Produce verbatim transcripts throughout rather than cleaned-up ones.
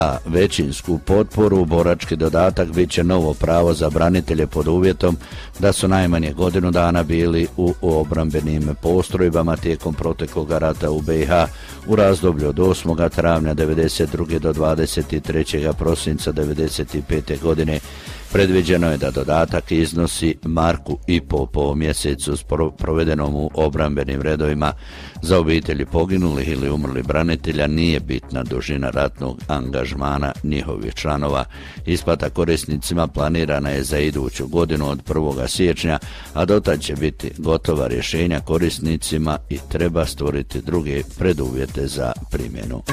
A većinsku potporu borački dodatak bit će novo pravo za branitelje pod uvjetom da su najmanje godinu dana bili u obrambenim postrojbama tijekom proteklog rata u be i ha u razdoblju od osmog travnja devedeset druge do dvadeset trećeg prosinca devedeset pete godine. Predviđeno je da dodatak iznosi marku i po po mjesecu s provedenom u obrambenim redovima. Za obitelji poginulih ili umrlih branitelja nije bitna dužina ratnog angažmana njihovih članova. Isplata korisnicima planirana je za iduću godinu od prvog siječnja, a dotad će biti gotova rješenja korisnicima i treba stvoriti druge preduvjete za primjenu.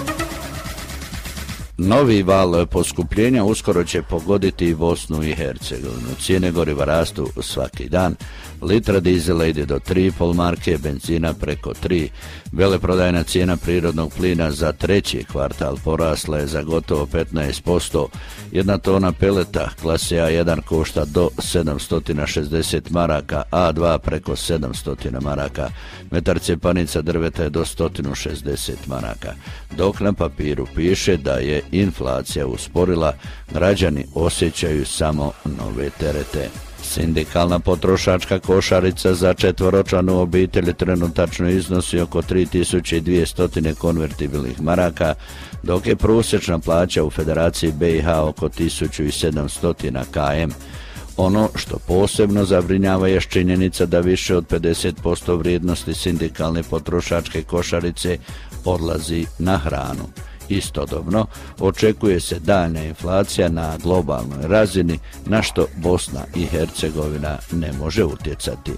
Novi val poskupljenja uskoro će pogoditi i Bosnu i Hercegovinu. Cijene goriva rastu svaki dan. Litra dizela ide do tri i pol marke, benzina preko tri. Veleprodajna cijena prirodnog plina za treći kvartal porasla je za gotovo petnaest posto. Jedna tona peleta klase a jedan košta do sedamsto šezdeset maraka, a dva preko sedamsto maraka. Metar cepanica drveta je do sto šezdeset maraka. Dok na papiru piše da je inflacija usporila, građani osjećaju samo nove terete. Sindikalna potrošačka košarica za četvoročlanu obitelj trenutačno iznosi oko tri tisuće dvjesto konvertibilnih maraka, dok je prosječna plaća u Federaciji be i ha oko tisuću sedamsto km. Ono što posebno zabrinjava je činjenica da više od pedeset posto vrijednosti sindikalne potrošačke košarice odlazi na hranu. Istodobno, očekuje se daljnja inflacija na globalnoj razini, na što Bosna i Hercegovina ne može utjecati.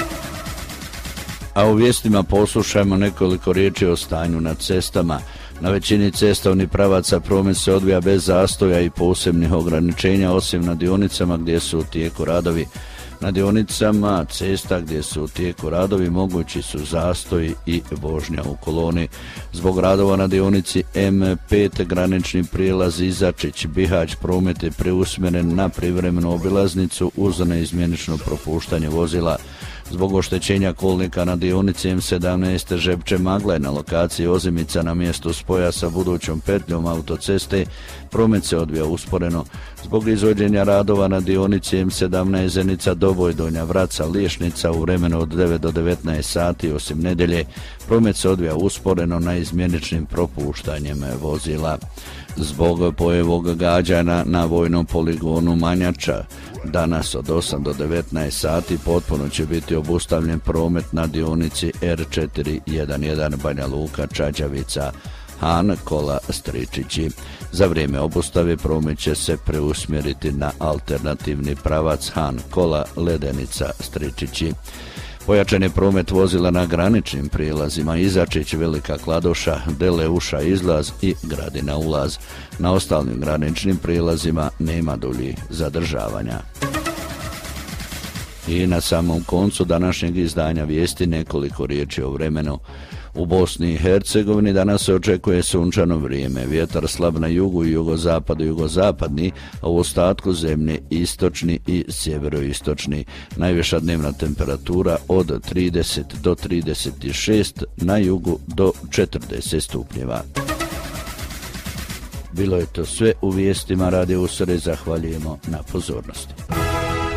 A u vijestima poslušajmo nekoliko riječi o stanju na cestama. Na većini cestovnih pravaca promet se odvija bez zastoja i posebnih ograničenja, osim na dionicama gdje su u tijeku radovi. Na dionicama cesta gdje su u tijeku radovi mogući su zastoji i vožnja u koloni. Zbog radova na dionici em pet granični prijelaz Izačić-Bihać promet je preusmjeren na privremenu obilaznicu uz neizmjenično propuštanje vozila. Zbog oštećenja kolnika na dionici em sedamnaest Žepče-Magle na lokaciji Ozimica na mjestu spoja sa budućom petljom autoceste promet se odvija usporeno. Zbog izvođenja radova na dionici em sedamnaest Zenica-Doboj, Donja Vraca, Liješnica u vremenu od devet do devetnaest sati osim nedjelje, promet se odvija usporeno na izmjeničnim propuštanjem vozila. Zbog pojevog gađanja na vojnom poligonu Manjača danas od osam do devetnaest sati potpuno će biti obustavljen promet na dionici er četiri jedanaest Banja Luka Čađavica Han Kola Stričići. Za vrijeme obustave promet će se preusmjeriti na alternativni pravac Han Kola Ledenica Stričići. Pojačan je promet vozila na graničnim prijelazima Izačić, Velika Kladuša, Deleuša izlaz i Gradina ulaz. Na ostalim graničnim prijelazima nema duljih zadržavanja. I na samom koncu današnjeg izdanja vijesti nekoliko riječi o vremenu. U Bosni i Hercegovini danas se očekuje sunčano vrijeme, vjetar slab na jugu i jugozapadu, jugozapadni, a u ostatku zemlje istočni i sjeveroistočni. Najviša dnevna temperatura od trideset do trideset šest, na jugu do četrdeset stupnjeva. Bilo je to sve u vijestima Radio Usre, zahvaljujemo na pozornosti.